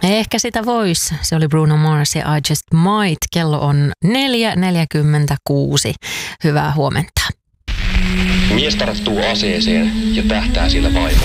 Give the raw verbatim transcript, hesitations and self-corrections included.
Ehkä sitä voisi. Se oli Bruno Mars ja I Just Might. Kello on neljä neljäkymmentäkuusi. Hyvää huomenta. Mies tarttuu aseeseen ja tähtää sillä vaimoon.